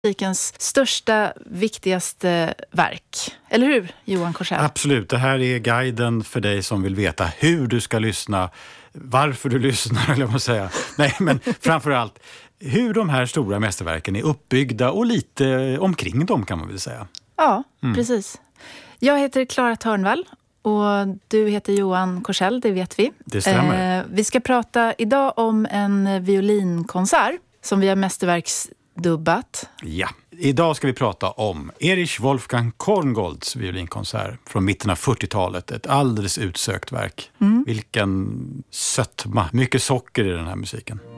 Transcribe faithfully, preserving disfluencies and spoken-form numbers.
musikens största, viktigaste verk. Eller hur, Johan Korsell? Absolut, det här är guiden för dig som vill veta hur du ska lyssna, varför du lyssnar, eller vad man säga. Nej, men framförallt hur de här stora mästerverken är uppbyggda och lite omkring dem, kan man väl säga. Ja, mm. precis. Jag heter Clara Törnvall och du heter Johan Korsell, det vet vi. Det stämmer. Eh, vi ska prata idag om en violinkonsert som vi har mästerverksdubbat. Ja, idag ska vi prata om Erich Wolfgang Korngolds violinkonsert från mitten av fyrtiotalet. Ett alldeles utsökt verk. Mm. Vilken sötma, mycket socker i den här musiken.